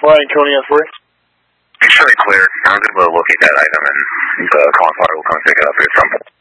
Ryan Coney on 3. It's showing clear. I'm going to look at that item and the call spotter will come pick it up here at some point.